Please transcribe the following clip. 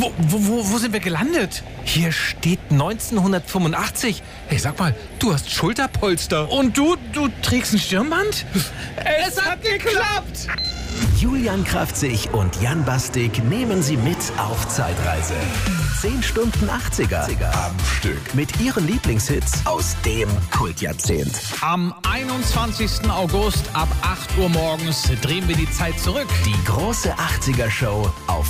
Wo sind wir gelandet? Hier steht 1985. Hey, sag mal, du hast Schulterpolster. Und du trägst ein Stirnband? Es hat geklappt! Julian Kraftzig und Jan Bastik nehmen Sie mit auf Zeitreise. 10 Stunden 80er am Stück mit ihren Lieblingshits aus dem Kultjahrzehnt. Am 21. August ab 8 Uhr morgens drehen wir die Zeit zurück. Die große 80er-Show auf